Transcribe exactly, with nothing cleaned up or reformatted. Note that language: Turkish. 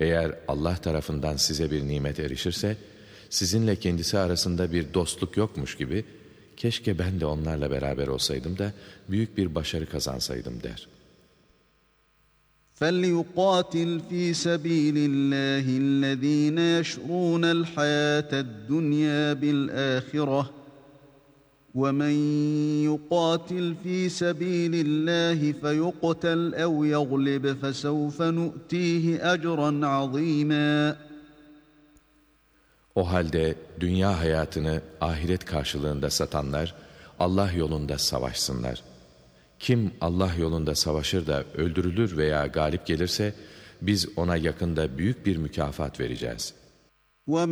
Eğer Allah tarafından size bir nimet erişirse, sizinle kendisi arasında bir dostluk yokmuş gibi, keşke ben de onlarla beraber olsaydım da büyük bir başarı kazansaydım der. فَلْيُقَاتِلْ فِي سَبِيلِ اللّٰهِ الَّذ۪ينَ يَشْرُونَ الْحَيَاةَ الدُّنْيَا بِالْآخِرَةِ وَمَنْ يُقَاتِلْ فِي سَبِيلِ اللّٰهِ فَيُقْتَلْ اَوْ يَغْلِبْ فَسَوْفَ نُؤْتِيهِ اَجْرًا عَظ۪يمًا. O halde dünya hayatını ahiret karşılığında satanlar, Allah yolunda savaşsınlar. Kim Allah yolunda savaşır da öldürülür veya galip gelirse, biz ona yakında büyük bir mükafat vereceğiz.